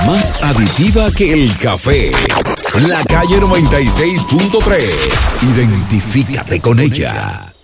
más adictiva que el café. La Calle 96.3. Identifícate con ella.